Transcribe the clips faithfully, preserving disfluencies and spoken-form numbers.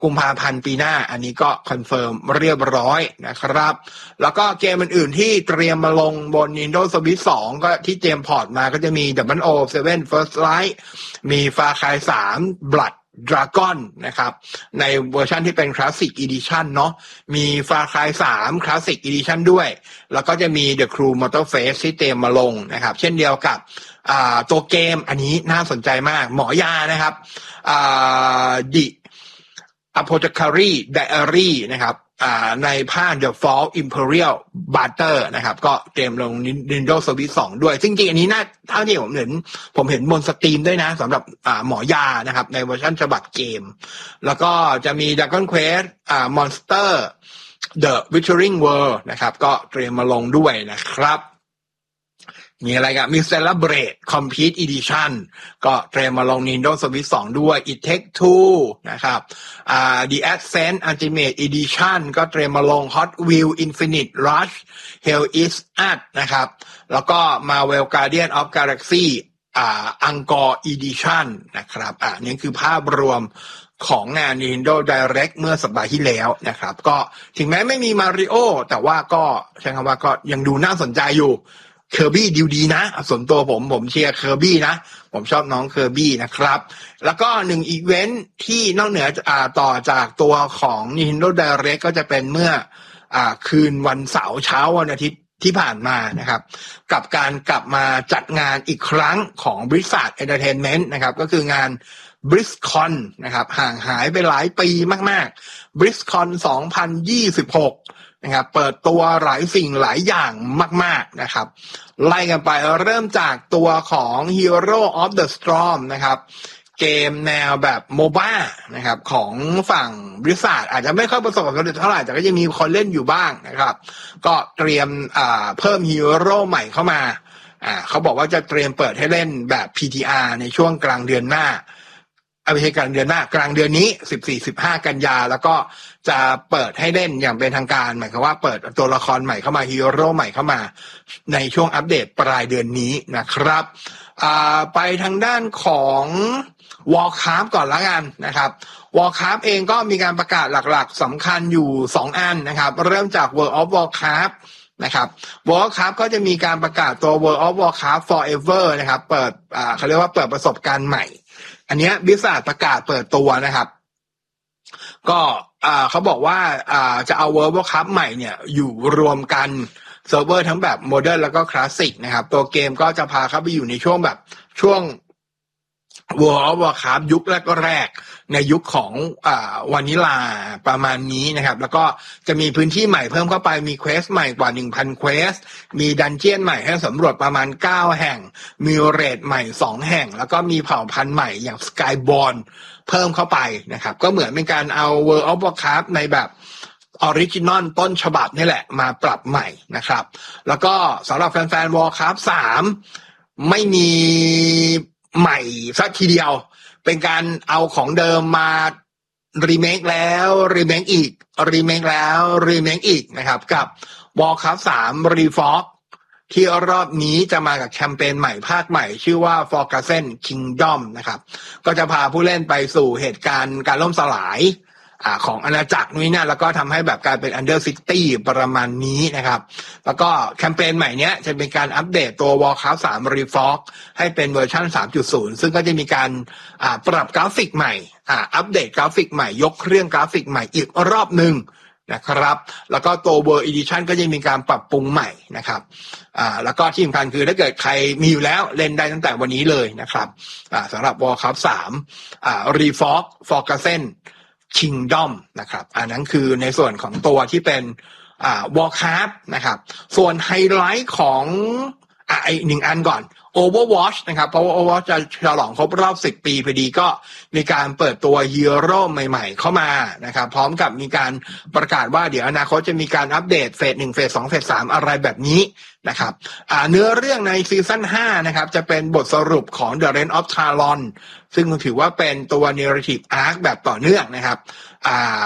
กุมภาพันธ์ปีหน้าอันนี้ก็คอนเฟิร์มเรียบร้อยนะครับแล้วก็เกมอื่นๆที่เตรียมมาลงบน Nintendo Switch สองก็ที่เตรียมพอร์ตมาก็จะมี ดับเบิลยู โอ เซเว่น First Light มี Far Cry สาม Blood Dragon นะครับในเวอร์ชันที่เป็น Classic Edition เนาะมี Far Cry สาม Classic Edition ด้วยแล้วก็จะมี The Crew Motorfest ที่เตรียมมาลงนะครับเช่นเดียวกับอ่าตัวเกมอันนี้น่าสนใจมากหมอยานะครับอ่า The Apothecary Diary นะครับอ่าในภาค The Fall Imperial Butter นะครับก็เตรียมลง Nintendo Switch สองด้วยซึ่งจริงอันนี้น่าเท่าที่ผมเห็นผมเห็นบนสตรีมด้วยนะสำหรับอ่าหมอยานะครับในเวอร์ชันฉบับเกมแล้วก็จะมี Dragon Quest อ่า Monster The Withering World นะครับก็เตรียมมาลงด้วยนะครับมีอะไรกันมี Celebrate Complete Edition ก็เตรียมมาลง Nintendo Switch สองด้วย It Take Two นะครับอ่า The Ascent Ultimate Edition ก็เตรียมมาลง Hot Wheels Infinite Rush Hell is At นะครับแล้วก็ Marvel Guardian of Galaxy อ่า Angkor Edition นะครับอ่านี่คือภาพรวมของงาน Nintendo Direct เมื่อสัปดาห์ที่แล้วนะครับก็ถึงแม้ไม่มี Mario แต่ว่าก็ใช้คำว่าก็ยังดูน่าสนใจอยู่เคอร์บี้ดิวดีนะส่วนตัวผมผมเชียร์เคอร์บี้นะผมชอบน้องเคอร์บี้นะครับแล้วก็หนึ่งอีเวนท์ที่นอกเหนืออ่าต่อจากตัวของ Nintendo Direct ก็จะเป็นเมื่ออ่าคืนวันเสาร์เช้าวันอาทิตย์ที่ผ่านมานะครับกับการกลับมาจัดงานอีกครั้งของ Blizzard Entertainment นะครับก็คืองาน BlizzCon นะครับห่างหายไปหลายปีมากๆ BlizzCon สองพันยี่สิบหกนะครับเปิดตัวหลายสิ่งหลายอย่างมากๆนะครับไล่กันไปเริ่มจากตัวของ Hero of the Storm นะครับเกมแนวแบบโมบ้านะครับของฝั่ง Blizzard อาจจะไม่ค่อยประสบความสำเร็จเท่าไหร่แต่ก็จะมีคนเล่นอยู่บ้างนะครับก็เตรียมอ่าเพิ่มฮีโร่ใหม่เข้ามาอ่าเขาบอกว่าจะเตรียมเปิดให้เล่นแบบ พี ที อาร์ ในช่วงกลางเดือนหน้าไม่ใช่กลางเดือนหน้ากลางเดือนนี้ สิบสี่ สิบห้า กันยาแล้วก็จะเปิดให้เล่นอย่างเป็นทางการหมายความว่าเปิดตัวละครใหม่เข้ามาฮีโร่ใหม่เข้ามาในช่วงอัปเดตปลายเดือนนี้นะครับอ่าไปทางด้านของ Warcraft ก่อนละกันนะครับ Warcraft เองก็มีการประกาศหลักๆสำคัญอยู่สองอันนะครับเริ่มจาก World of Warcraft นะครับ World of Warcraft ก็จะมีการประกาศตัว World of Warcraft Forever นะครับเปิดอ่าเขาเรียกว่าเปิดประสบการณ์ใหม่อันนี้บิสาประกาศเปิดตัวนะครับก็อ่าเขาบอกว่าอ่าจะเอา World of Warcraft ใหม่เนี่ยอยู่รวมกันเซิร์ฟเวอร์ทั้งแบบโมเดิร์นแล้วก็คลาสสิกนะครับตัวเกมก็จะพาเข้าไปอยู่ในช่วงแบบช่วง World of Warcraft ยุคแรกๆในยุคของอ่าวานิลาประมาณนี้นะครับแล้วก็จะมีพื้นที่ใหม่เพิ่มเข้าไปมีเควสใหม่กว่า หนึ่งพัน เควสมีดันเจี้ยนใหม่ให้สำรวจประมาณเก้าแห่งมีเรทใหม่สองแห่งแล้วก็มีเผ่าพันธุ์ใหม่อย่าง Skyborn เพิ่มเข้าไปนะครับก็เหมือนเป็นการเอา World of Warcraft ในแบบออริจินอลต้นฉบับนี่แหละมาปรับใหม่นะครับแล้วก็สำหรับแฟนๆ Warcraft สามไม่มีใหม่สักทีเดียวเป็นการเอาของเดิมมารีเมคแล้วรีเมคอีกรีเมคแล้วรีเมคอีกนะครับกับ Warcraft สาม Reforged ที่รอบนี้จะมากับแคมเปญใหม่ภาคใหม่ชื่อว่า Forgotten Kingdom นะครับก็จะพาผู้เล่นไปสู่เหตุการณ์การล่มสลายอ่าของอาณาจักรนี้นะแล้วก็ทำให้แบบกลายเป็น Under City ประมาณนี้นะครับแล้วก็แคมเปญใหม่เนี้ยจะเป็นการอัปเดตตัว Warcraft สาม Reforged ให้เป็นเวอร์ชัน สามจุดศูนย์ ซึ่งก็จะมีการอ่าปรับกราฟิกใหม่อ่าอัปเดตกราฟิกใหม่ยกเครื่องกราฟิกใหม่อีกรอบนึงนะครับแล้วก็ตัว World Edition ก็จะมีการปรับปรุงใหม่นะครับอ่าแล้วก็ที่สำคัญคือถ้าเกิดใครมีอยู่แล้วเล่นได้ตั้งแต่วันนี้เลยนะครับอ่าสำหรับ Warcraft สามอ่า Reforged Forgotten Kingdom นะครับอันนั้นคือในส่วนของตัวที่เป็นอ่า Warcraft นะครับส่วนไฮไลท์ของอ่าอีกหนึ่งอันก่อน Overwatch นะครับเพราะว่า Overwatch จะฉลองครบรอบสิบปีพอดีก็มีการเปิดตัวฮีโร่ใหม่ๆเข้ามานะครับพร้อมกับมีการประกาศว่าเดี๋ยวอนาคตจะมีการอัปเดตเฟสหนึ่งเฟสสองเฟสสามอะไรแบบนี้นะครับอ่าเนื้อเรื่องในซีซั่นห้านะครับจะเป็นบทสรุปของ The Reign of Talon ซึ่งถือว่าเป็นตัว narrative arc แบบต่อเนื่องนะครับอ่า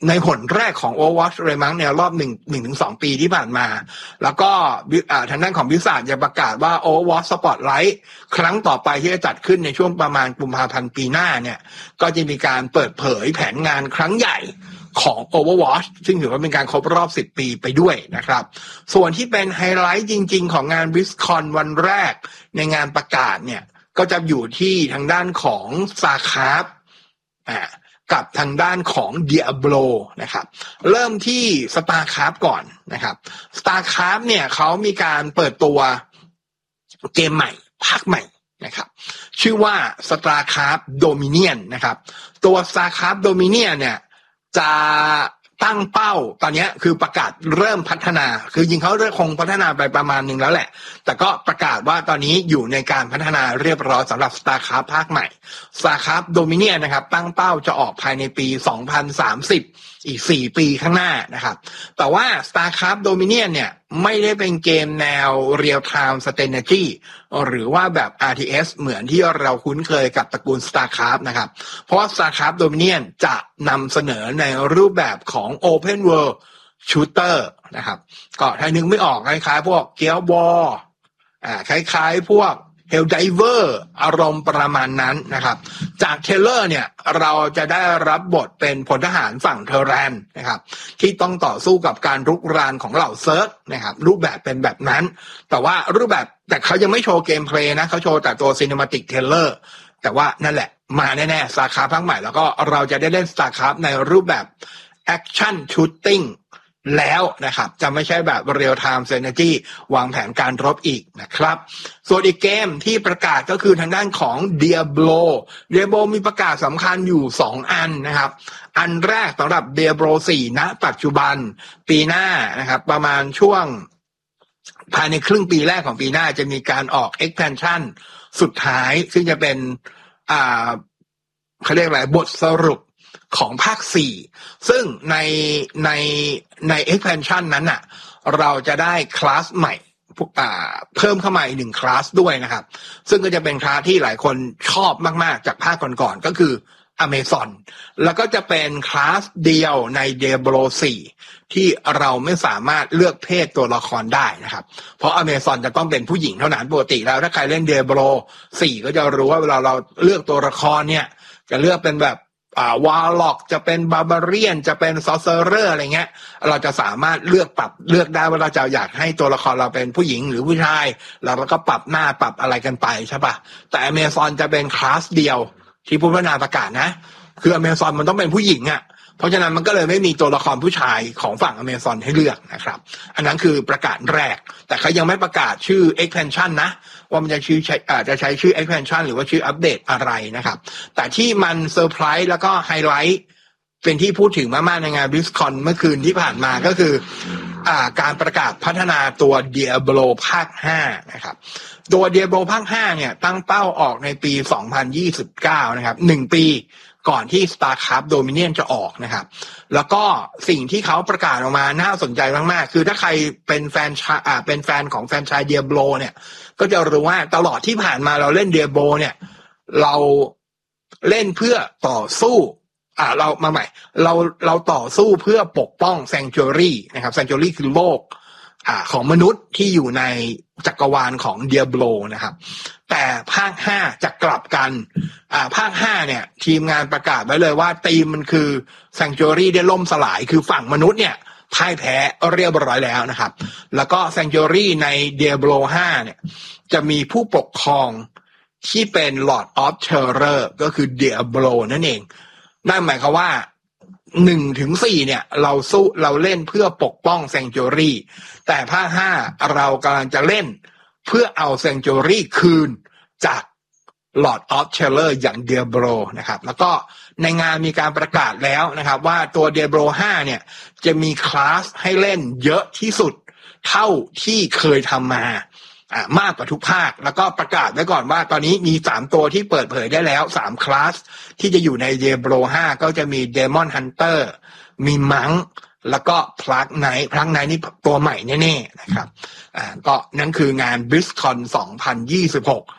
ในหนแรกของ Overwatch เลยมั้งในรอบหนึ่ง หนึ่งถึงสองปีที่ผ่านมาแล้วก็ทางด้านของวิสาจะประกาศว่า Overwatch Spotlight ครั้งต่อไปที่จะจัดขึ้นในช่วงประมาณกุมภาพันธ์ปีหน้าเนี่ยก็จะมีการเปิดเผยแผนงานครั้งใหญ่ของ Overwatch ซึ่งถือว่าเป็นการครบรอบสิบปีไปด้วยนะครับส่วนที่เป็นไฮไลท์จริงๆของงาน BlizzCon วันแรกในงานประกาศเนี่ยก็จะอยู่ที่ทางด้านของ StarCraft อ่ากับทางด้านของ Diablo นะครับเริ่มที่ StarCraft ก่อนนะครับ StarCraft เนี่ยเขามีการเปิดตัวเกมใหม่ภาคใหม่นะครับชื่อว่า StarCraft Dominion นะครับตัว StarCraft Dominion เนี่ยจะตั้งเป้าตอนนี้คือประกาศเริ่มพัฒนาคือยิงเขาเริ่มคงพัฒนาไปประมาณหนึ่งแล้วแหละแต่ก็ประกาศว่าตอนนี้อยู่ในการพัฒนาเรียบร้อยสำหรับ StarCraft ภาคใหม่ StarCraft Dominion นะครับตั้งเป้าจะออกภายในปีสองพันสามสิบอีกสี่ปีข้างหน้านะครับแต่ว่า StarCraft Dominion เนี่ยไม่ได้เป็นเกมแนว Real Time Strategy หรือว่าแบบ อาร์ ที เอส เหมือนที่เราคุ้นเคยกับตระกูล StarCraft นะครับเพราะว่า StarCraft Dominion จะนำเสนอในรูปแบบของ Open World Shooter นะครับก็ถ้านึกไม่ออกคล้ายๆพวก Gears of War อ่าคล้ายๆพวกHelldiver อารมณ์ประมาณนั้นนะครับจากเทเลอร์เนี่ยเราจะได้รับบทเป็นพลทหารฝั่งเทอร์แรนนะครับที่ต้องต่อสู้กับการรุกรานของเหล่าเซิร์ฟนะครับรูปแบบเป็นแบบนั้นแต่ว่ารูปแบบแต่เขายังไม่โชว์เกมเพลย์นะเขาโชว์แต่ตัว Cinematic Trailer แต่ว่านั่นแหละมาแน่ๆ StarCraft ภาคใหม่แล้วก็เราจะได้เล่น StarCraft ในรูปแบบ Action Shootingแล้วนะครับจะไม่ใช่แบบ Real Time Strategy วางแผนการรบอีกนะครับส่วนอีกเกมที่ประกาศก็คือทางด้านของ Diablo Diablo มีประกาศสำคัญอยู่สองอันนะครับอันแรกสำหรับ Diablo สี่ณปัจจุบันปีหน้านะครับประมาณช่วงภายในครึ่งปีแรกของปีหน้าจะมีการออก expansion สุดท้ายซึ่งจะเป็นอ่าเขาเรียกอะไรบทสรุปของภาคสี่ซึ่งในในใน expansion นั้นน่ะเราจะได้คลาสใหม่พวกอ่าเพิ่มเข้ามาอีกหนึ่งคลาสด้วยนะครับซึ่งก็จะเป็นคลาสที่หลายคนชอบมากๆจากภาคก่อนๆก็คืออเมซอนแล้วก็จะเป็นคลาสเดียวใน Diablo สี่ที่เราไม่สามารถเลือกเพศตัวละครได้นะครับเพราะอเมซอนจะต้องเป็นผู้หญิงเท่านั้นปกติแล้วถ้าใครเล่น Diablo สี่ก็จะรู้ว่าเวลาเราเลือกตัวละครเนี่ยจะเลือกเป็นแบบอ่าวาร์ล็อกจะเป็นบาร์บาเรียนจะเป็นซอร์เซอร์อะไรเงี้ยเราจะสามารถเลือกปรับเลือกได้ว่าเราจะอยากให้ตัวละครเราเป็นผู้หญิงหรือผู้ชายแล้วเราก็ปรับหน้าปรับอะไรกันไปใช่ปะแต่อเมซอนจะเป็นคลาสเดียวที่ผู้พัฒนาประกาศนะคืออเมซอนมันต้องเป็นผู้หญิงอ่ะเพราะฉะนั้นมันก็เลยไม่มีตัวละครผู้ชายของฝั่งอเมซอนให้เลือกนะครับอันนั้นคือประกาศแรกแต่เขายังไม่ประกาศชื่อ expansion นะว่ามันจะชื่ออาจจะใช้ชื่อ expansion หรือว่าชื่ออัปเดตอะไรนะครับแต่ที่มันเซอร์ไพรส์แล้วก็ไฮไลท์เป็นที่พูดถึงมากๆในงาน BlizzCon เมื่อคืนที่ผ่านมาก็คืออ่าการประกาศพัฒนาตัว Diablo ภาคห้านะครับตัว Diablo ภาคห้าเนี่ยตั้งเป้าออกในปีสองพันยี่สิบเก้านะครับหนึ่งปีก่อนที่ StarCraft Dominion จะออกนะครับแล้วก็สิ่งที่เขาประกาศออกมาน่าสนใจมากๆคือถ้าใครเป็นแฟนอ่าเป็นแฟนของแฟนชาย Diablo เนี่ยก็จะรู้ว่าตลอดที่ผ่านมาเราเล่น Diablo เนี่ยเราเล่นเพื่อต่อสู้อ่าเรามาใหม่เราเราต่อสู้เพื่อปกป้อง Sanctuary นะครับ Sanctuary คือโลกอ่าของมนุษย์ที่อยู่ในจักรวาลของ Diablo นะครับแต่ภาคห้าจะกลับกันอ่าภาคห้าเนี่ยทีมงานประกาศไว้เลยว่าธีมมันคือ Sanctuary ได้ล่มสลายคือฝั่งมนุษย์เนี่ยพ่ายแพ้เรียบร้อยแล้วนะครับแล้วก็ Sanctuary ใน Diablo ห้าเนี่ยจะมีผู้ปกครองที่เป็น Lord of Terror ก็คือ Diablo นั่นเองนั่นหมายความว่าหนึ่งถึงสี่เนี่ยเราสู้เราเล่นเพื่อปกป้อง Sanctuary แต่ภาคห้าเรากำลังจะเล่นเพื่อเอา Sanctuary คืนจาก Lord of Terror อย่าง Diablo นะครับแล้วก็ในงานมีการประกาศแล้วนะครับว่าตัว Diablo ห้าเนี่ยจะมีคลาสให้เล่นเยอะที่สุดเท่าที่เคยทำมาอ่ามากกว่าทุกภาคแล้วก็ประกาศไว้ก่อนว่าตอนนี้มีสามตัวที่เปิดเผยได้แล้วสามคลาสที่จะอยู่ใน Diablo ห้าก็จะมี Demon Hunter มีมังแล้วก็พลักไนท์พลักไนท์นี่ตัวใหม่แน่ๆนะครับอ่าก็นั่นคืองาน BlizzCon สองพันยี่สิบหก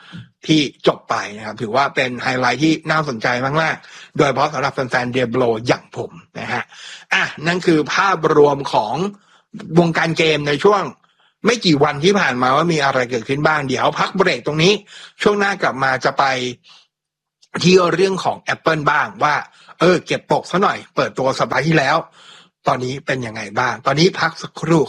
ที่จบไปนะครับถือว่าเป็นไฮไลท์ที่น่าสนใจมากๆโดยเฉพาะสำหรับแฟนๆ Diablo อย่างผมนะฮะอ่ะนั่นคือภาพรวมของวงการเกมในช่วงไม่กี่วันที่ผ่านมาว่ามีอะไรเกิดขึ้นบ้างเดี๋ยวพักเบรกตรงนี้ช่วงหน้ากลับมาจะไปที่เรื่องของ Apple บ้างว่าเออเก็บปกซะหน่อยเปิดตัวสัปดาห์ที่แล้วตอนนี้เป็นยังไงบ้างตอนนี้พักสักครู่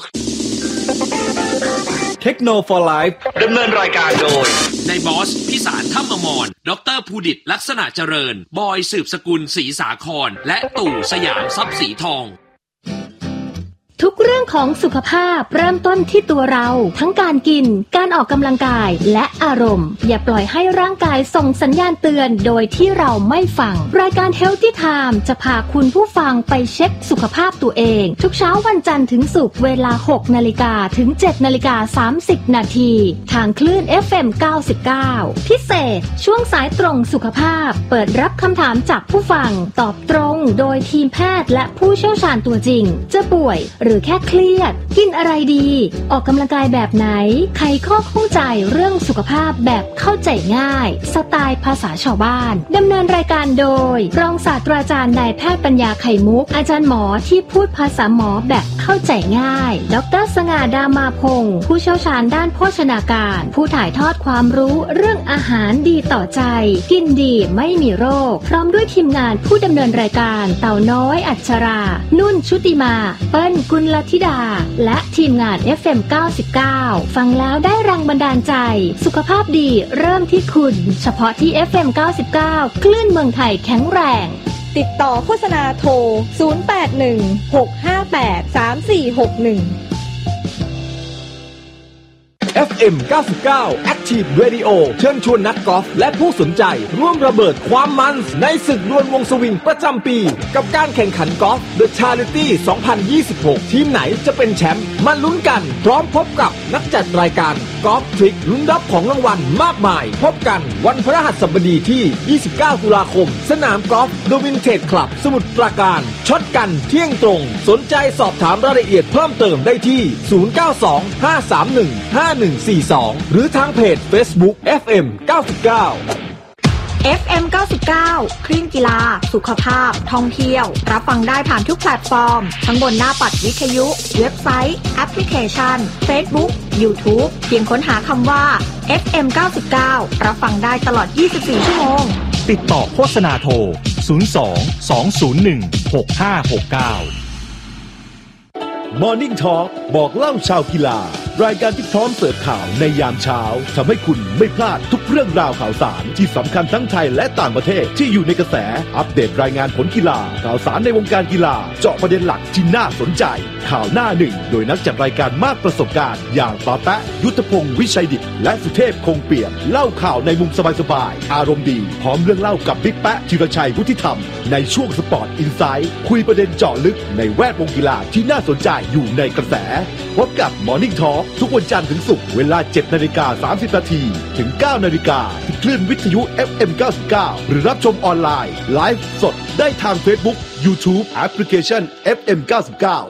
เทคโนโลยี for Life ดำเนินรายการโดยนายบอสพิสารถ้ำอมรดรภูดิตลักษณะเจริญบอยสืบสกุลศรีสาครและตู่สยามทรัพย์สีทองทุกเรื่องของสุขภาพเริ่มต้นที่ตัวเราทั้งการกินการออกกำลังกายและอารมณ์อย่าปล่อยให้ร่างกายส่งสัญญาณเตือนโดยที่เราไม่ฟังรายการ Healthy Time จะพาคุณผู้ฟังไปเช็คสุขภาพตัวเองทุกเช้าวันจันทร์ถึงศุกร์เวลา หกนาฬิกา ถึง เจ็ดนาฬิกาสามสิบนาทีทางคลื่น เอฟ เอ็ม เก้าสิบเก้า พิเศษช่วงสายตรงสุขภาพเปิดรับคำถามจากผู้ฟังตอบตรงโดยทีมแพทย์และผู้เชี่ยวชาญตัวจริงจะป่วยหรือแค่เครียดกินอะไรดีออกกำลังกายแบบไหนไขข้อข้องใจเรื่องสุขภาพแบบเข้าใจง่ายสไตล์ภาษาชาวบ้านดำเนินรายการโดยรองศาสตราจารย์นายแพทย์ปัญญาไข่มุกอาจารย์หมอที่พูดภาษาหมอแบบเข้าใจง่ายดร.สง่าดามาพงศ์ผู้เชี่ยวชาญด้านโภชนาการผู้ถ่ายทอดความรู้เรื่องอาหารดีต่อใจกินดีไม่มีโรคพร้อมด้วยทีมงานผู้ดำเนินรายการเต่าน้อยอัชรานุ่นชุติมาเปิ้ลกุลธิดาและทีมงาน เอฟ เอ็ม เก้าสิบเก้า ฟังแล้วได้แรงบันดาลใจสุขภาพดีเริ่มที่คุณเฉพาะที่ เอฟ เอ็ม เก้าสิบเก้า คลื่นเมืองไทยแข็งแรงติดต่อโฆษณาโทรศูนย์ แปด หนึ่ง หก ห้า แปด สาม สี่ หก หนึ่งเอฟ เอ็ม เก้าสิบเก้า Active Radio เชิญชวนนักกอล์ฟและผู้สนใจร่วมระเบิดความมันในศึกดวลวงสวิงประจำปีกับการแข่งขันกอล์ฟ The Charity สองพันยี่สิบหกทีมไหนจะเป็นแชมป์มาลุ้นกันพร้อมพบกับนักจัดรายการกอล์ฟทริกลุ้นรับของรางวัลมากมายพบกันวันพฤหัสบดีที่ยี่สิบเก้าตุลาคมสนามกอล์ฟ The Vintage Club สมุทรปราการช็อตกันเที่ยงตรงสนใจสอบถามรายละเอียดเพิ่มเติมได้ที่ศูนย์ เก้า สอง ห้า สาม หนึ่ง ห้า หนึ่ง สี่ สองหรือทางเพจ Facebook เอฟ เอ็ม เก้าสิบเก้าเอฟ เอ็ม เก้าสิบเก้า คลื่นกีฬาสุขภาพท่องเที่ยวรับฟังได้ผ่านทุกแพลตฟอร์มทั้งบนหน้าปัดวิทยุเว็บไซต์แอปพลิเคชัน Facebook YouTube เพียงค้นหาคำว่า เอฟ เอ็ม เก้าสิบเก้า รับฟังได้ตลอดยี่สิบสี่ชั่วโมงติดต่อโฆษณาโทรศูนย์ สอง สอง ศูนย์ หนึ่ง หก ห้า หก เก้า Morning Talk บอกเล่าชาวกีฬารายการที่พร้อมเสิร์ฟข่าวในยามเช้าทำให้คุณไม่พลาดทุกเรื่องราวข่าวสารที่สำคัญทั้งไทยและต่างประเทศที่อยู่ในกระแสอัปเดตรายงานผลกีฬาข่าวสารในวงการกีฬาเจาะประเด็นหลักที่น่าสนใจข่าวหน้าหนึ่งโดยนักจัดรายการมากประสบการณ์อย่างปาแปะยุทธพงศ์วิชัยดิษฐ์และสุเทพคงเปี่ยมเล่าข่าวในมุมสบายๆอารมณ์ดีพร้อมเรื่องเล่ากับบิ๊กแปะธีรชัยวุฒิธรรมในช่วงสปอร์ตอินไซด์คุยประเด็นเจาะลึกในแวดวงกีฬาที่น่าสนใจอยู่ในกระแสพบกับ Morning Talk ทุกวันจันทร์ถึงศุกร์เวลา เจ็ดนาฬิกาสามสิบนาทีถึง เก้านาฬิกาที่คลื่นวิทยุ เอฟ เอ็ม เก้าสิบเก้า หรือรับชมออนไลน์ไลฟ์สดได้ทาง Facebook YouTube แอปพลิเคชัน เอฟ เอ็ม เก้าสิบเก้า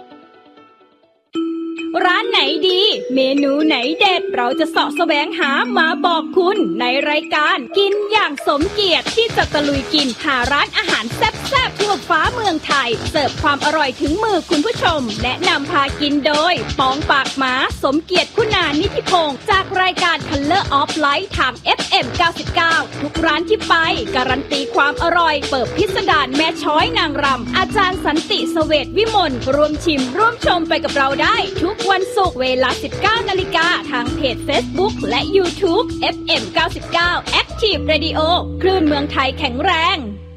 ร้านไหนดีเมนูไหนเด็ดเราจะเสาะแสวงหามาบอกคุณในรายการกินอย่างสมเกียรติที่จะตะลุยกินหาร้านอาหารแซ่บๆทั่วฟ้าเมืองไทยเสิร์ฟความอร่อยถึงมือคุณผู้ชมแนะนำพากินโดยปองปากหมาสมเกียรติคุณานิธิพงศ์จากรายการ Color of Light ทาง เอฟ เอ็ม เก้าสิบเก้า ทุกร้านที่ไปการันตีความอร่อยเปิดพิสดารแม่ช้อยนางรำอาจารย์สันติเสวตวิมลร่วมชิมร่วมชมไปกับเราได้ทุกวันศุกร์เวลา สิบเก้านาฬิกาทางเพจ Facebook และ YouTube เอฟ เอ็ม เก้าสิบเก้า Active Radio คลื่นเมืองไทยแข็งแรง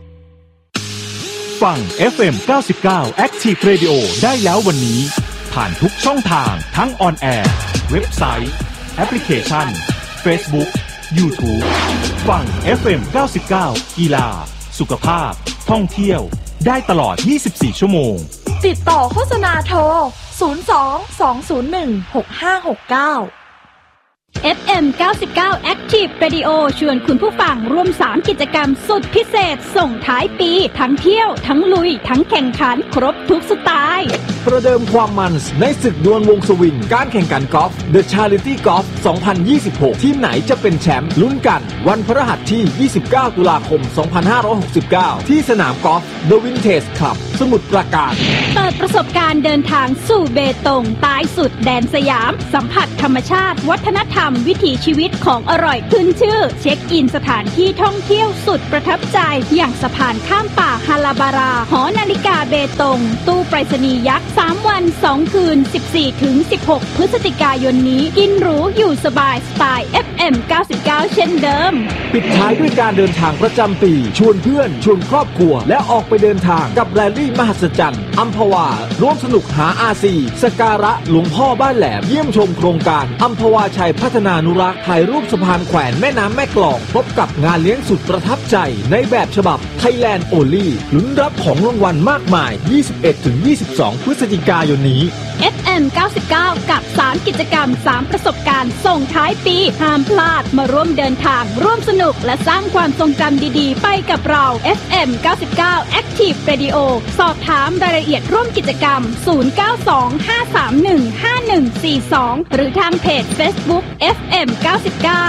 ฟัง เอฟ เอ็ม เก้าสิบเก้า Active Radio ได้แล้ววันนี้ผ่านทุกช่องทางทั้งออนแอร์เว็บไซต์แอปพลิเคชัน Facebook YouTube ฟัง เอฟ เอ็ม เก้าสิบเก้า กีฬาสุขภาพท่องเที่ยวได้ตลอดยี่สิบสี่ชั่วโมงติดต่อโฆษณาโทรศูนย์ สอง สอง ศูนย์ หนึ่ง หก ห้า หก เก้าเอฟ เอ็ม เก้าสิบเก้า Active Radio ชวนคุณผู้ฟังร่วมสามกิจกรรมสุดพิเศษส่งท้ายปีทั้งเที่ยวทั้งลุยทั้งแข่งขันครบทุกสไตล์ประเดิมความมันในศึกดวลวงสวิงการแข่งขันกอล์ฟ The Charity Golf สองพันยี่สิบหกทีมไหนจะเป็นแชมป์ลุ้นกันวันพฤหัสที่ยี่สิบเก้าตุลาคมสองพันห้าร้อยหกสิบเก้าที่สนามกอล์ฟ The Vintage Club สมุทรปราการเปิดประสบการณ์เดินทางสู่เบตงใต้สุดแดนสยามสัมผัสธรรมชาติวัฒนธรรมวิถีชีวิตของอร่อยขึ้นชื่อเช็คอินสถานที่ท่องเที่ยวสุดประทับใจอย่างสะพานข้ามป่าฮาลาบาราหอนาฬิกาเบตงตู้ไปรษณีย์ยักษ์สามวันสองคืน สิบสี่ถึงสิบหก พฤศจิกายนนี้กินหรูอยู่สบายสไตล์ เอฟ เอ็ม เก้าสิบเก้า เช่นเดิมปิดท้ายด้วยการเดินทางประจำปีชวนเพื่อนชวนครอบครัวและออกไปเดินทางกับแรลลี่มหัศจรรย์อัมพวาร่วมสนุกหาอาซีสการะหลวงพ่อบ้านแหลมเยี่ยมชมโครงการอัมพวาชัยพัฒนานุรักษ์ถ่ายรูปสะพานแขวนแม่น้ำแม่กลองพบกับงานเลี้ยงสุดประทับใจในแบบฉบับ Thailand Only ลุ้นรับของรางวัลมากมาย ยี่สิบเอ็ดถึงยี่สิบสอง พฤศจิกายนนี้เอฟ เอ็ม เก้าสิบเก้า กับสามกิจกรรมสามประสบการณ์ส่งท้ายปีห้ามพลาดมาร่วมเดินทางร่วมสนุกและสร้างความทรงจำดีๆไปกับเรา เอฟ เอ็ม เก้าสิบเก้า Active Radio สอบถามรายละเอียดร่วมกิจกรรมศูนย์ เก้า สอง ห้า สาม หนึ่ง ห้า หนึ่ง สี่ สองหรือทางเพจ Facebook เอฟ เอ็ม เก้าสิบเก้า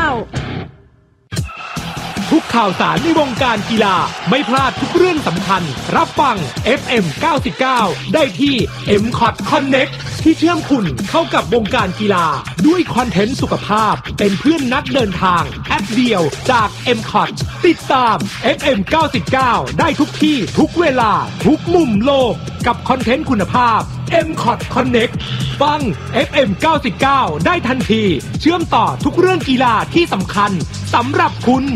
ทุกข่าวสารในวงการกีฬาไม่พลาดทุกเรื่องสำคัญรับฟัง เอฟ เอ็ม เก้าสิบเก้า ได้ที่ เอ็ม คอท Connect ที่เชื่อมคุณเข้ากับวงการกีฬาด้วยคอนเทนต์สุขภาพเป็นเพื่อนนักเดินทางแอปเดียวจาก เอ็ม คอท ติดตาม เอฟ เอ็ม เก้าสิบเก้า ได้ทุกที่ทุกเวลาทุกมุมโลกกับคอนเทนต์คุณภาพ เอ็ม คอท Connect ฟัง เอฟ เอ็ม เก้าสิบเก้า ได้ทันทีเชื่อมต่อทุกเรื่องกีฬาที่สำคัญสำหรับคุณ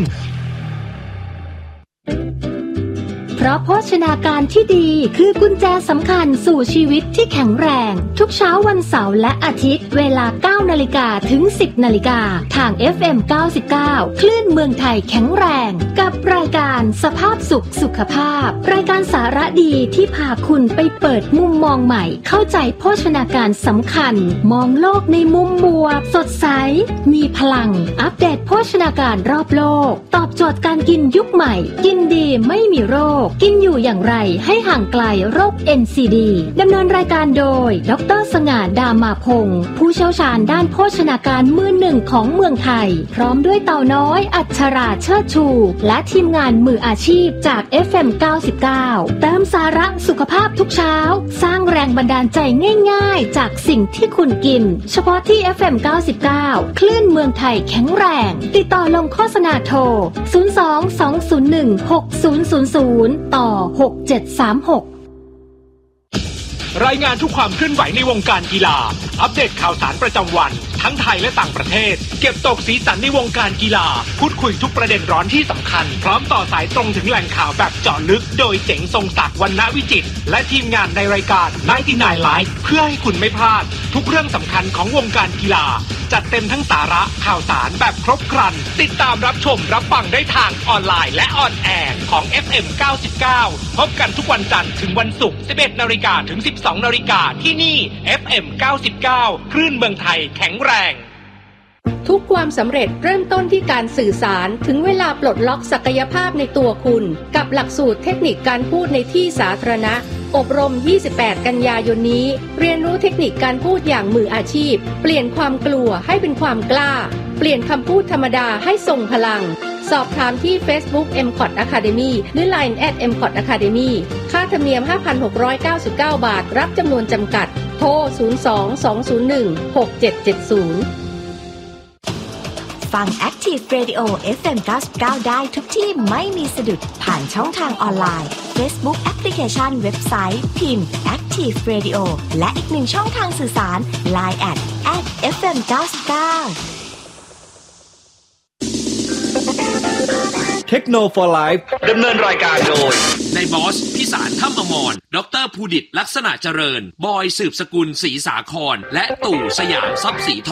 เพราะโภชนาการที่ดีคือกุญแจสำคัญสู่ชีวิตที่แข็งแรงทุกเช้าวันเสาร์และอาทิตย์เวลา เก้านาฬิกา ถึง สิบนาฬิกาทาง เอฟ เอ็ม เก้าสิบเก้า คลื่นเมืองไทยแข็งแรงกับรายการสภาพสุขสุขภาพรายการสาระดีที่พาคุณไปเปิดมุมมองใหม่เข้าใจโภชนาการสำคัญมองโลกในมุมบวกสดใสมีพลังอัปเดตโภชนาการรอบโลกตอบโจทย์การกินยุคใหม่กินดีไม่มีโรคกินอยู่อย่างไรให้ห่างไกลโรค เอ็น ซี ดี ดำเนินรายการโดยดร.สง่า ดามาพงศ์ผู้เชี่ยวชาญด้านโภชนาการมือหนึ่งของเมืองไทยพร้อมด้วยเต่าน้อยอัชราเชิดชูและทีมงานมืออาชีพจาก เอฟ เอ็ม เก้าสิบเก้า เติมสาระสุขภาพทุกเช้าสร้างแรงบันดาลใจง่ายๆจากสิ่งที่คุณกินเฉพาะที่ เอฟ เอ็ม เก้าสิบเก้า คลื่นเมืองไทยแข็งแรงติดต่อลงโฆษณาโทรศูนย์ สอง สอง ศูนย์ หนึ่ง หก ศูนย์ ศูนย์ ศูนย์ต่อหก เจ็ด สาม หกรายงานทุกความเคลื่อนไหวในวงการกีฬาอัปเดตข่าวสารประจำวันทั้งไทยและต่างประเทศเก็บตกสีสันในวงการกีฬาพูดคุยทุกประเด็นร้อนที่สำคัญพร้อมต่อสายตรงถึงแหล่งข่าวแบบเจาะลึกโดยเจ๋งทรงศักดิ์วรรณวิจิตรและทีมงานในรายการไนน์ตี้ไนน์ Live เพื่อให้คุณไม่พลาดทุกเรื่องสำคัญของวงการกีฬาจัดเต็มทั้งสาระข่าวสารแบบครบครันติดตามรับชมรับฟังได้ทางออนไลน์และออนแอร์ของ เอฟ เอ็ม เก้าสิบเก้า พบกันทุกวันจันทร์ถึงวันศุกร์ สิบเอ็ดนาฬิกา ถึง สิบสองนาฬิกาที่นี่ เอฟ เอ็ม เก้าสิบเก้า คลื่นเมืองไทยแข็งแรงทุกความสำเร็จเริ่มต้นที่การสื่อสารถึงเวลาปลดล็อกศักยภาพในตัวคุณกับหลักสูตรเทคนิคการพูดในที่สาธารณะอบรมยี่สิบแปดกันยายนนี้เรียนรู้เทคนิคการพูดอย่างมืออาชีพเปลี่ยนความกลัวให้เป็นความกล้าเปลี่ยนคำพูดธรรมดาให้ทรงพลังสอบถามที่ Facebook เอ็ม คอท Academy หรือ ไลน์ แอท เอ็ม คอท Academy ค่าธรรมเนียม ห้าพันหกร้อยเก้าสิบเก้า บาทรับจำนวนจำกัดโทรศูนย์ สอง สอง ศูนย์ หนึ่ง หก เจ็ด เจ็ด ศูนย์ฟัง Active Radio เอฟ เอ็ม เก้าสิบเก้า ได้ทุกที่ไม่มีสะดุดผ่านช่องทางออนไลน์ Facebook แอปพลิเคชันเว็บไซต์พิมพ์ Active Radio และอีกหนึ่งช่องทางสื่อสาร ไลน์ แอท แอท เอฟ เอ็ม เก้าสิบเก้า Techno for Life ดำเนินรายการโดยนายบอสพิสารถ้ำอมรดร.ภูดิตลักษณะเจริญบอยสืบสกุลศรีสาครและตู่สยามทรัพย์สีทอง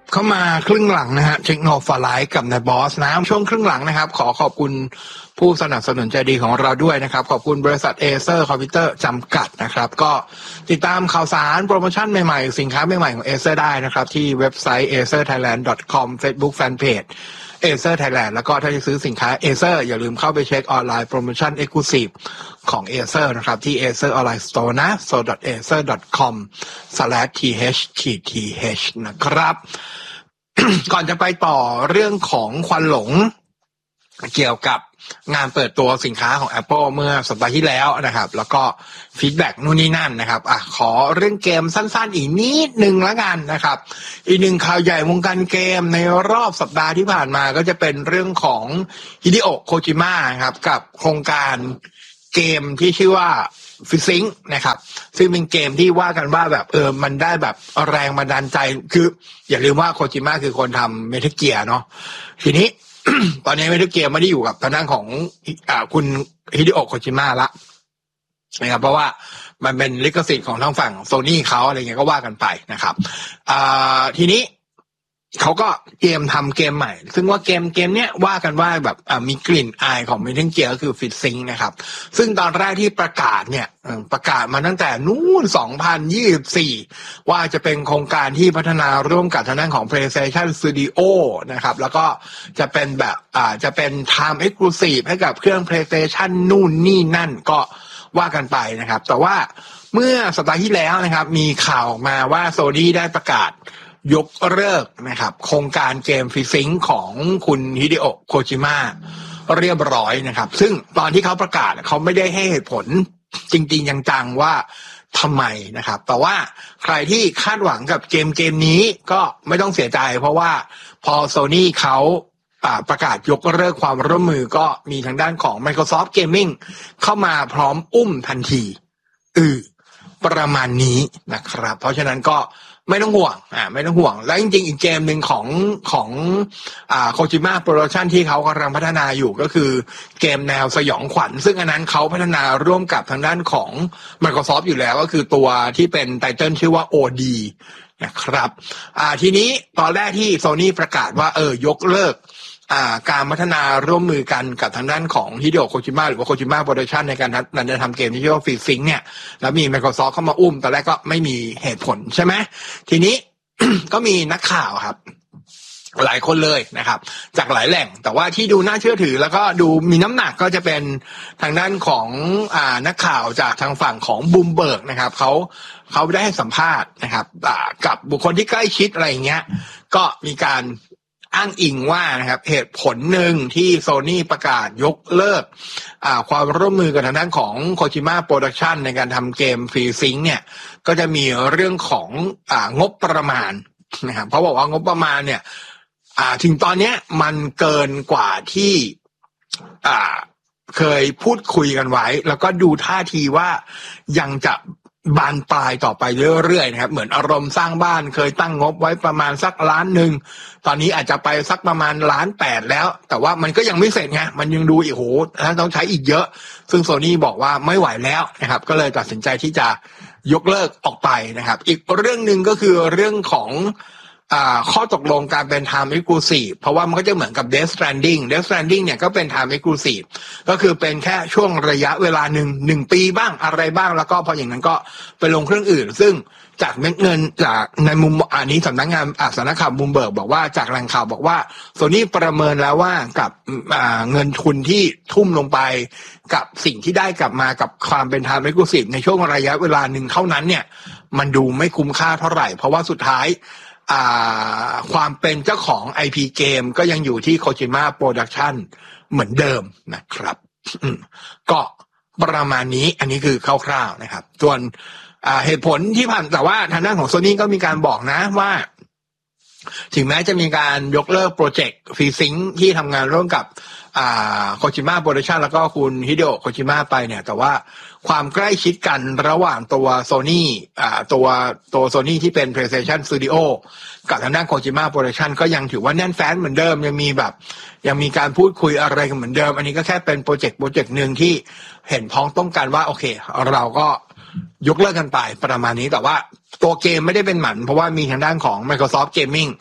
เข้ามาครึ่งหลังนะฮะเทคโนโลยีไลฟ์กับนายบอสนะช่วงครึ่งหลังนะครับขอขอบคุณผู้สนับสนุนใจดีของเราด้วยนะครับขอบคุณบริษัท Acer Computer จำกัดนะครับก็ติดตามข่าวสารโปรโมชั่นใหม่ๆสินค้าใหม่ๆของ Acer ได้นะครับที่เว็บไซต์ เอเซอร์ไทยแลนด์ ดอท คอม Facebook Fanpage Acer Thailand แล้วก็ถ้าจะซื้อสินค้า Acer อย่าลืมเข้าไปเช็คออนไลน์โปรโมชั่น Exclusive ของ Acer นะครับที่ Acer Online Store นะ โซ ดอท เอเซอร์ ดอท คอม สแลช ที เอช ที ที เอช นะครับ ก่อนจะไปต่อเรื่องของควันหลงเกี่ยวกับงานเปิดตัวสินค้าของ Apple เมื่อสัปดาห์ที่แล้วนะครับแล้วก็ฟีดแบ็กนู่นนี่นั่นนะครับอ่ะขอเรื่องเกมสั้นๆอีกนิดนึงแล้วกันนะครับอีกหนึ่งข่าวใหญ่วงการเกมในรอบสัปดาห์ที่ผ่านมาก็จะเป็นเรื่องของฮิเดโอะโคจิมะครับกับโครงการเกมที่ชื่อว่าฟิซิงค์นะครับซึ่งเป็นเกมที่ว่ากันว่าแบบเออมันได้แบบแรงบันดาลใจคืออย่าลืมว่าโคจิมะคือคนทำเมทัลเกียร์เนาะทีนี้ ตอนนี้เมทัลเกียร์ไม่ได้อยู่กับทางด้านของอ่าคุณฮิเดโอะโคจิมะละนะครับเพราะว่ามันเป็นลิขสิทธิ์ของทางฝั่งโซนี่เขาอะไรเงี้ยก็ว่ากันไปนะครับอ่าทีนี้เขาก็เกมทำเกมใหม่ซึ่งว่าเกมเกมเนี้ยว่ากันว่าแบบมีกลิ่นอายของเมทัลเกียร์ก็คือฟิตซิงค์นะครับซึ่งตอนแรกที่ประกาศเนี่ยประกาศมาตั้งแต่นู่นสองพันยี่สิบสี่ว่าจะเป็นโครงการที่พัฒนาร่วมกับทางด้านของ PlayStation Studio นะครับแล้วก็จะเป็นแบบอ่าจะเป็น Time Exclusive ให้กับเครื่อง PlayStation นู่นนี่นั่นก็ว่ากันไปนะครับแต่ว่าเมื่อสัปดาห์ที่แล้วนะครับมีข่าวออกมาว่า Sony ได้ประกาศยกเลิกนะครับโครงการเกมฟิซิงค์ของคุณฮิเดโอะโคจิมะเรียบร้อยนะครับซึ่งตอนที่เขาประกาศเขาไม่ได้ให้เหตุผลจริงๆจังๆว่าทำไมนะครับแต่ว่าใครที่คาดหวังกับเกมเกมนี้ก็ไม่ต้องเสียใจเพราะว่าพอ Sony เขาประกาศยกเลิกความร่วมมือก็มีทางด้านของ Microsoft Gaming เข้ามาพร้อมอุ้มทันทีอือประมาณนี้นะครับเพราะฉะนั้นก็ไม่ต้องห่วงอ่าไม่ต้องห่วงแล้วจริงๆอีกเกมหนึ่งของของอ่าโคจิมะโปรดักชันที่เขากำลังพัฒนาอยู่ก็คือเกมแนวสยองขวัญซึ่งอันนั้นเขาพัฒนาร่วมกับทางด้านของ Microsoft อยู่แล้วก็คือตัวที่เป็นไตเติ้ลชื่อว่า โอ ดี นะครับอ่าทีนี้ตอนแรกที่ Sony ประกาศว่าเออยกเลิกอ่าการพัฒนาร่วมมือกันกับทางด้านของฮิเดโอะโคจิมะหรือว่าโคจิมะโปรดักชันในการนั้นจะทำเกมที่ชื่อว่าฟิซิงค์เนี่ยแล้วมี Microsoft เข้ามาอุ้มตอนแรกก็ไม่มีเหตุผลใช่ไหมทีนี้ ก็มีนักข่าวครับหลายคนเลยนะครับจากหลายแหล่งแต่ว่าที่ดูน่าเชื่อถือแล้วก็ดูมีน้ำหนักก็จะเป็นทางด้านของอ่านักข่าวจากทางฝั่งของบูมเบิร์กนะครับเขาเขาได้ให้สัมภาษณ์นะครับอ่ากับบุคคลที่ใกล้ชิดอะไรอย่างเงี้ยก็มีการอ้างอิงว่านะครับเหตุผลหนึ่งที่ Sony ประกาศยกเลิกอ่าความร่วมมือกับทางด้านของโคจิมะโปรดักชันในการทำเกมฟรีซิงค์เนี่ยก็จะมีเรื่องของอ่างบประมาณนะครับเพราะบอกว่างบประมาณเนี่ยอ่าถึงตอนเนี้ยมันเกินกว่าที่อ่าเคยพูดคุยกันไว้แล้วก็ดูท่าทีว่ายังจะบานปลายต่อไปเรื่อยๆนะครับเหมือนอารมณ์สร้างบ้านเคยตั้งงบไว้ประมาณสักล้านหนึ่งตอนนี้อาจจะไปสักประมาณล้านแปดแล้วแต่ว่ามันก็ยังไม่เสร็จไงมันยังดูอีกโหถ้าต้องใช้อีกเยอะซึ่ง Sony บอกว่าไม่ไหวแล้วนะครับก็เลยตัดสินใจที่จะยกเลิกออกไปนะครับอีกเรื่องนึงก็คือเรื่องของอ่าข้อตกลงการเป็น Time Exclusive เพราะว่ามันก็จะเหมือนกับ Death Stranding Death Stranding เนี่ยก็เป็น Time Exclusive ก็คือเป็นแค่ช่วงระยะเวลาหนึ่งหนึ่งปีบ้างอะไรบ้างแล้วก็พออย่างนั้นก็ไปลงเครื่องอื่นซึ่งจากเม็ดเงินจากในมุมอันนี้สำนักงานอ่าสำนักข่าวบูมเบิร์กบอกว่าจากแหล่งข่าวบอกว่า Sony ประเมินแล้วว่ากับอ่าเงินทุนที่ทุ่มลงไปกับสิ่งที่ได้กลับมากับความเป็น Time Exclusive ในช่วงระยะเวลาหนึ่งเท่านั้นเนี่ยมันดูไม่คุ้มค่าเท่าไหร่เพราะว่าสุดท้ายอ่าความเป็นเจ้าของ ไอ พี เกมก็ยังอยู่ที่ Kojima Production เหมือนเดิมนะครับก็ประมาณนี้อันนี้คือคร่าวๆนะครับส่วนอ่าเหตุผลที่ผ่านแต่ว่าทางด้านของ Sony ก็มีการบอกนะว่าถึงแม้จะมีการยกเลิกโปรเจกต์ฟรีซิงค์ที่ทำงานร่วมกับอ่า Kojima Production แล้วก็คุณฮิเดโอะโคจิมะไปเนี่ยแต่ว่าความใกล้ชิดกันระหว่างตัว Sony อ่าตัวตัว Sony ที่เป็น PlayStation Studio กับทางด้าน Kojima Production ก็ยังถือว่าแน่นแฟ้นเหมือนเดิมยังมีแบบยังมีการพูดคุยอะไรกันเหมือนเดิมอันนี้ก็แค่เป็นโปรเจกต์โปรเจกต์นึงที่เห็นพ้องต้องกันว่าโอเคเราก็ยกเลิกกันไปประมาณนี้แต่ว่าตัวเกมไม่ได้เป็นหมันเพราะว่ามีทางด้านของ Microsoft Gaming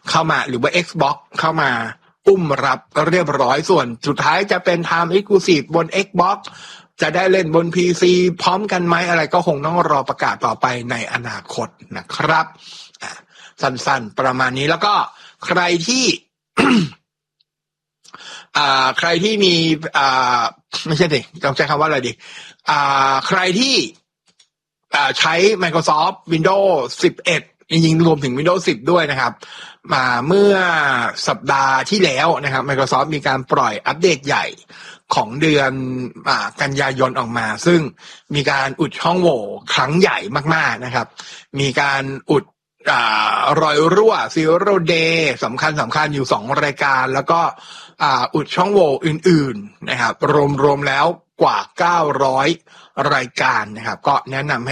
เข้ามาหรือว่า Xbox เข้ามาอุ้มรับเรียบร้อยส่วนสุดท้ายจะเป็น Time Exclusive บน Xbox จะได้เล่นบน พี ซี พร้อมกันไหมอะไรก็คงต้องรอประกาศต่อไปในอนาคตนะครับสั้นๆประมาณนี้แล้วก็ใครที่ อ่าใครที่มีอ่าไม่ใช่ดิต้องใช้คำว่าอะไรดีอ่าใครที่อ่าใช้ Microsoft Windows สิบเอ็ดจริงๆรวมถึง Windows สิบด้วยนะครับมาเมื่อสัปดาห์ที่แล้วนะครับ Microsoft มีการปล่อยอัปเดตใหญ่ของเดือนอ่ากันยายนออกมาซึ่งมีการอุดช่องโหว่ครั้งใหญ่มากๆนะครับมีการอุดอ่ารอยรั่ว Zero Day สำคัญสำคัญอยู่สองรายการแล้วก็อ่าอุดช่องโหว่อื่นๆนะครับรวมๆแล้วกว่าเก้าร้อยรายการนะครับก็แนะนำให้